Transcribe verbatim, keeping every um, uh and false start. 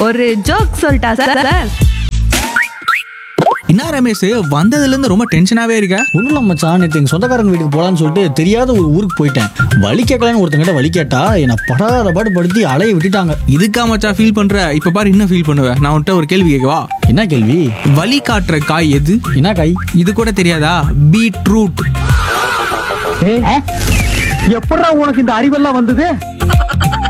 ஒரு ஜோக் சொல்லிட்டா sir sir. என்ன ரமேஷ், வந்ததுல இருந்து ரொம்ப டென்ஷனாவே இருக்க? ஒன்றும் இல்லை மச்சான், நேற்று எங்கள் சொந்தக்காரங்க வீட்டுக்கு போகலான்னு சொல்லிட்டு தெரியாத ஒரு ஊருக்கு போயிட்டேன். வழி கேட்கலான்னு ஒருத்தங்கிட்ட வழி கேட்டா என்னை படாத பாடு படுத்தி அலைய விட்டுட்டாங்க. இதுக்கா மச்சான் ஃபீல் பண்ற? இப்ப பாரு இன்னும் ஃபீல் பண்ணுவேன். நான் உன்கிட்ட ஒரு கேள்வி கேட்கவா? என்ன கேள்வி? வழி காட்டுற காய் எது? என்ன காய்? இது கூட தெரியாதா? பீட்ரூட். எப்படா உனக்கு இந்த அறிவெல்லாம் வந்தது?